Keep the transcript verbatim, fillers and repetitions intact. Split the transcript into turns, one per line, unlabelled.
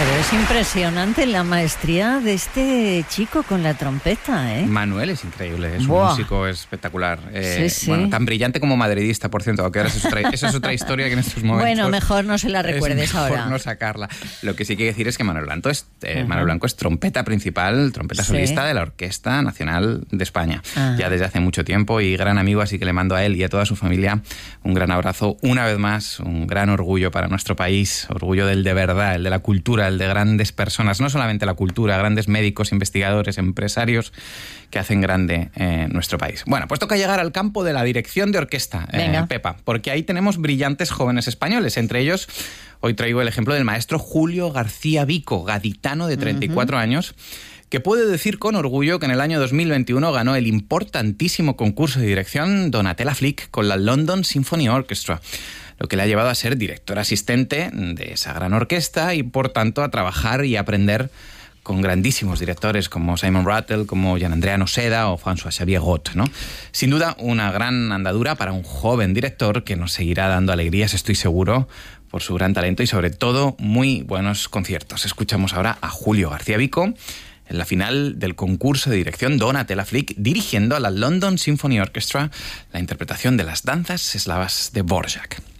Pero es impresionante la maestría de este chico con la trompeta, ¿eh?
Manuel es increíble, es
Buah.
un músico espectacular. Eh,
Sí, sí.
Bueno, tan brillante como madridista, por cierto, aunque ahora esa es otra, esa es otra historia que en estos momentos...
Bueno, mejor no se la
es
recuerdes
mejor
ahora.
no sacarla. Lo que sí quiero decir es que Manuel Blanco es, eh,
Ajá.
Manuel Blanco es trompeta principal, trompeta
Sí.
solista de la Orquesta Nacional de España.
Ajá.
Ya desde hace mucho tiempo y gran amigo, así que le mando a él y a toda su familia un gran abrazo. Una vez más, un gran orgullo para nuestro país, orgullo del de verdad, el de la cultura, el de grandes personas, no solamente la cultura, grandes médicos, investigadores, empresarios que hacen grande eh, nuestro país. Bueno, pues toca llegar al campo de la dirección de orquesta, eh, Pepa, porque ahí tenemos brillantes jóvenes españoles, entre ellos hoy traigo el ejemplo del maestro Julio García Vico, gaditano de treinta y cuatro uh-huh. años, que puede decir con orgullo que en el año dos mil veintiuno ganó el importantísimo concurso de dirección Donatella Flick con la London Symphony Orchestra, lo que le ha llevado a ser director asistente de esa gran orquesta y, por tanto, a trabajar y aprender con grandísimos directores como Simon Rattle, como Gianandrea Noseda o François-Xavier Gott, ¿no? Sin duda, una gran andadura para un joven director que nos seguirá dando alegrías, estoy seguro, por su gran talento y, sobre todo, muy buenos conciertos. Escuchamos ahora a Julio García Vico en la final del concurso de dirección Donatella Flick, dirigiendo a la London Symphony Orchestra la interpretación de las danzas eslavas de Dvorak.